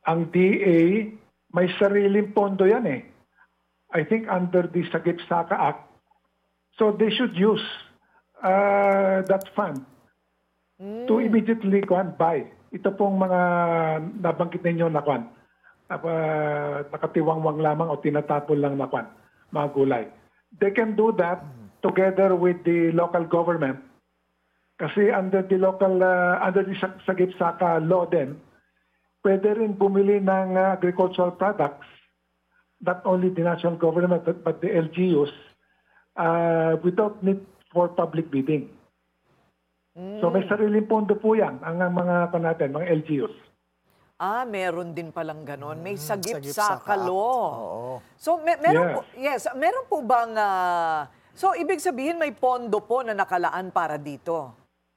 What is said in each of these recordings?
ang DA, may sariling pondo yan eh. I think under the Sagip-Saka Act. So they should use that fund to immediately buy. Ito pong mga nabanggit ninyo na nakatiwangwang lamang o tinatapon lang na mga gulay. They can do that together with the local government. Kasi under the Sagip-Saka law din, pwede rin bumili ng agricultural products, not only the national government but the LGUs, without need for public bidding. So may sariling pondo po yan ang mga mga LGUs. Meron din palang ganon. May Sagip-Saka Sagip-Saka law. Oo. So, meron po bang... so, ibig sabihin may pondo po na nakalaan para dito?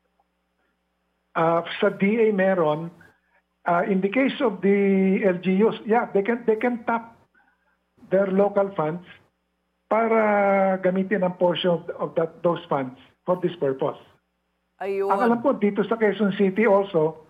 Sa DA meron. In the case of the LGUs, they can tap their local funds para gamitin ang portion of those funds for this purpose. Ayun. Ang alam ko dito sa Quezon City also,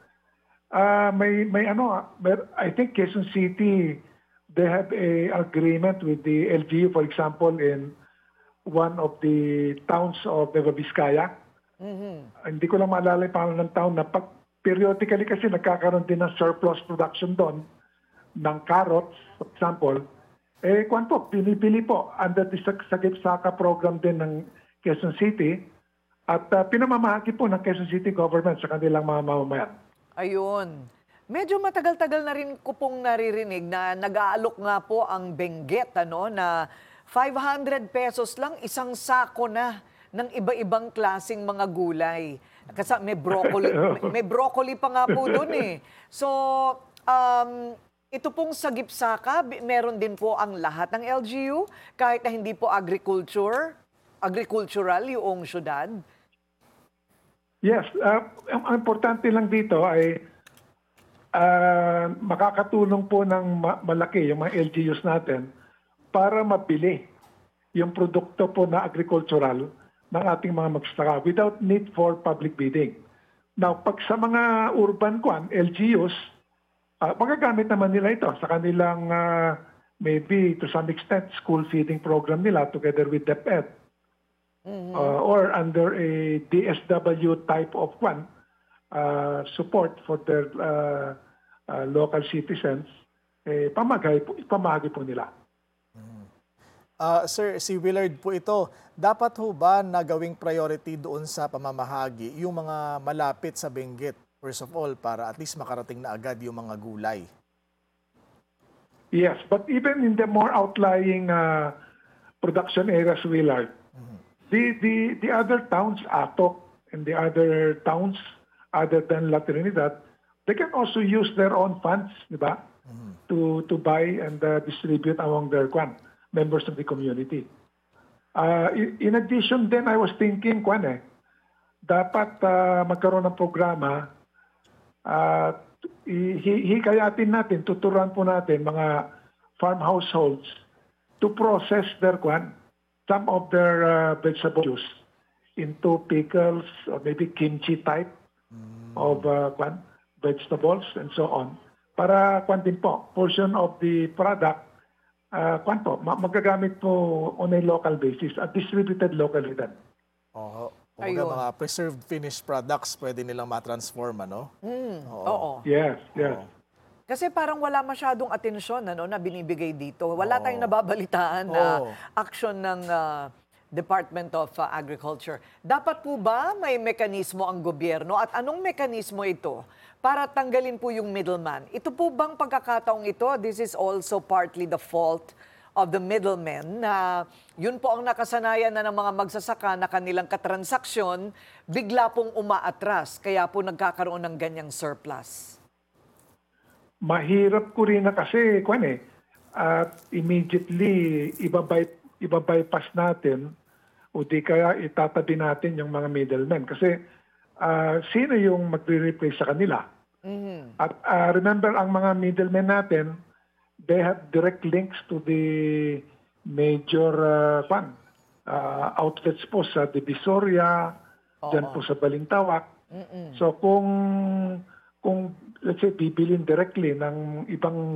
I think Quezon City, they have a agreement with the LGU, for example, in one of the towns of Nueva Vizcaya. Hindi ko lang maalala yung pangalan ng town na periodically kasi nagkakaroon din ng surplus production doon ng carrots, for example. Pinipili po under the Sagip-Saka program din ng Quezon City at pinamamahagi po ng Quezon City government sa kanilang mga mamamayan. Ayun. Medyo matagal-tagal na rin ko pong naririnig na nag-aalok nga po ang Benguet, na 500 pesos lang isang sako na ng iba-ibang klasing mga gulay. Kasi may broccoli, may broccoli pa nga po doon eh. So, ito pong Sagip-Saka, meron din po ang lahat ng LGU, kahit na hindi po agricultural yung syudad. Yes, ang importante lang dito ay makakatulong po ng malaki yung mga LGUs natin para mabili yung produkto po na agricultural ng ating mga magsasaka without need for public bidding. Now, pag sa mga urban LGUs, magagamit naman nila ito sa kanilang maybe to some extent school feeding program nila together with DepEd. Or under a DSW type of support for their local citizens, pamahagi po nila. Sir, si Willard po ito, dapat ho ba na gawing priority doon sa pamamahagi yung mga malapit sa Benguet, first of all, para at least makarating na agad yung mga gulay? Yes, but even in the more outlying production areas, Willard, the other towns, Atok, and the other towns other than La Trinidad, they can also use their own funds, di ba? To buy and distribute among their members of the community. In addition then, I was thinking, dapat magkaroon ng programa, hikayatin natin, tuturuan po natin mga farm households to process their some of their vegetables into pickles or maybe kimchi type of vegetables and so on. Para din po, portion of the product magagamit po on a local basis at distributed locally then. Mga preserved finished products pwede nilang matransform, ano? Oo. Yes. Kasi parang wala masyadong atensyon na binibigay dito. Wala tayong nababalitaan na action ng Department of Agriculture. Dapat po ba may mekanismo ang gobyerno at anong mekanismo ito para tanggalin po yung middleman? Ito po bang pagkakataong ito, this is also partly the fault of the middlemen na yun po ang nakasanayan na ng mga magsasaka na kanilang katransaksyon, bigla pong umaatras, kaya po nagkakaroon ng ganyang surplus. Mahirap ko rin na kasi, immediately ibabypass natin o di kaya itatabi natin yung mga middlemen. Kasi sino yung magre-replace sa kanila? At remember, ang mga middlemen natin, they have direct links to the major outlets po sa Divisoria, dyan po sa Balintawak. So kung let's say, bibilin directly ng ibang